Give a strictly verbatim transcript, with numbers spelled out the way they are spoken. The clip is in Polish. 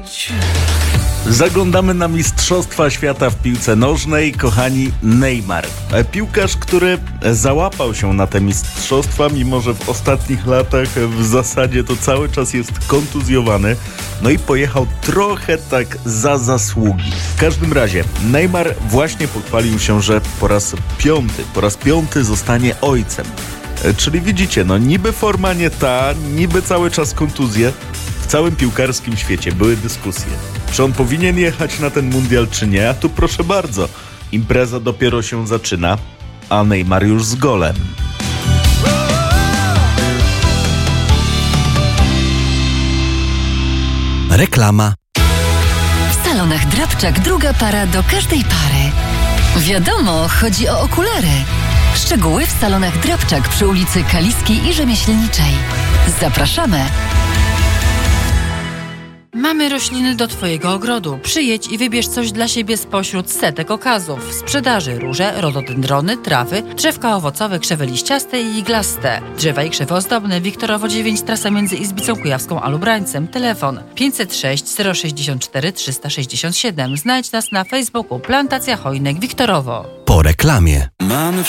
Zaglądamy na Mistrzostwa Świata w piłce nożnej. Kochani, Neymar. Piłkarz, który załapał się na te mistrzostwa, mimo że w ostatnich latach w zasadzie to cały czas jest kontuzjowany. No i pojechał trochę tak za zasługi. W każdym razie Neymar właśnie pochwalił się, że po raz piąty, po raz piąty zostanie ojcem. Czyli widzicie, no niby forma nie ta, niby cały czas kontuzje. W całym piłkarskim świecie były dyskusje. Czy on powinien jechać na ten mundial, czy nie? A tu proszę bardzo, impreza dopiero się zaczyna, a Neymar już z golem. Reklama. W salonach Drabczak druga para do każdej pary. Wiadomo, chodzi o okulary. Szczegóły w salonach Drabczak przy ulicy Kaliskiej i Rzemieślniczej. Zapraszamy! Mamy rośliny do Twojego ogrodu. Przyjedź i wybierz coś dla siebie spośród setek okazów. W sprzedaży róże, rododendrony, trawy, drzewka owocowe, krzewy liściaste i iglaste. Drzewa i krzewy ozdobne. Wiktorowo dziewięć, trasa między Izbicą Kujawską a Lubrańcem. Telefon pięćset sześć zero sześćdziesiąt cztery trzysta sześćdziesiąt siedem. Znajdź nas na Facebooku Plantacja Hojnek Wiktorowo. Po reklamie. Mamy